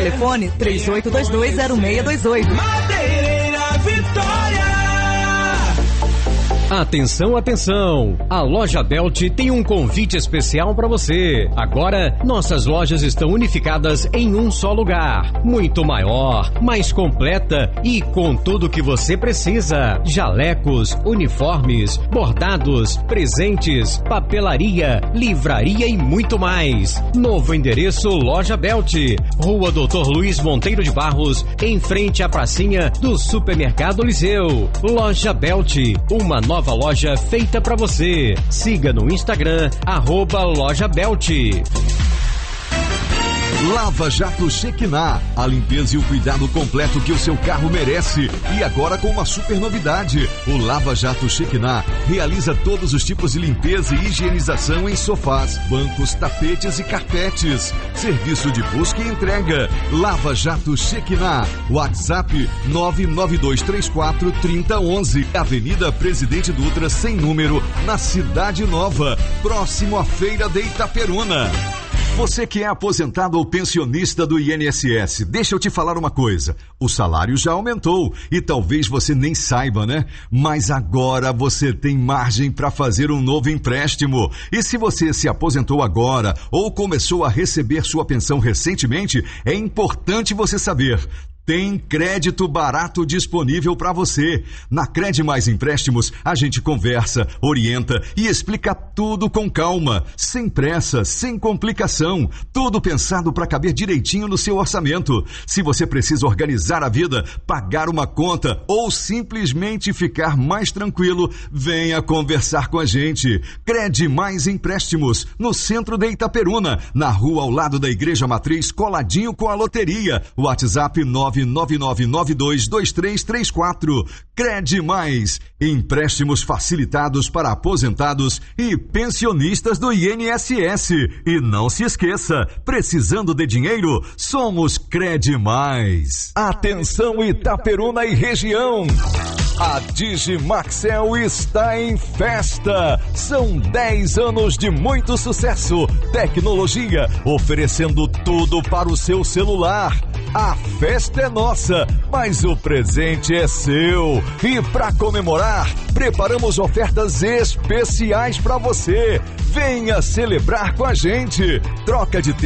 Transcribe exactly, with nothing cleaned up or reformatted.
Telefone três oito dois dois zero seis dois oito. Madeireira Vitória. Atenção, atenção! A Loja Belt tem um convite especial para você. Agora, nossas lojas estão unificadas em um só lugar. Muito maior, mais completa e com tudo que você precisa. Jalecos, uniformes, bordados, presentes, papelaria, livraria e muito mais. Novo endereço Loja Belt, Rua doutor Luiz Monteiro de Barros, em frente à pracinha do Supermercado Liseu. Loja Belt, uma nova Nova loja feita pra você. Siga no Instagram, arroba Loja Belt. Lava Jato Shekinah, a limpeza e o cuidado completo que o seu carro merece. E agora com uma super novidade, o Lava Jato Shekinah realiza todos os tipos de limpeza e higienização em sofás, bancos, tapetes e carpetes. Serviço de busca e entrega. Lava Jato Shekinah, WhatsApp nove nove dois três quatro três zero um um, Avenida Presidente Dutra, sem número, na Cidade Nova, próximo à Feira de Itaperuna. Você que é aposentado ou pensionista do I N S S, deixa eu te falar uma coisa. O salário já aumentou e talvez você nem saiba, né? Mas agora você tem margem para fazer um novo empréstimo. E se você se aposentou agora ou começou a receber sua pensão recentemente, é importante você saber. Tem crédito barato disponível para você. Na Cred Mais Empréstimos, a gente conversa, orienta e explica tudo com calma, sem pressa, sem complicação. Tudo pensado para caber direitinho no seu orçamento. Se você precisa organizar a vida, pagar uma conta ou simplesmente ficar mais tranquilo, venha conversar com a gente. Cred Mais Empréstimos, no centro de Itaperuna, na rua ao lado da Igreja Matriz, coladinho com a loteria. WhatsApp nove nove nove nove dois dois três três quatro. Cred Mais, empréstimos facilitados para aposentados e pensionistas do I N S S. E não se esqueça, precisando de dinheiro, somos Cred Mais. Atenção Itaperuna e região. A Digimaxel está em festa. São dez anos de muito sucesso, tecnologia, oferecendo tudo para o seu celular. A festa é nossa, mas o presente é seu. E para comemorar, preparamos ofertas especiais para você. Venha celebrar com a gente. Troca de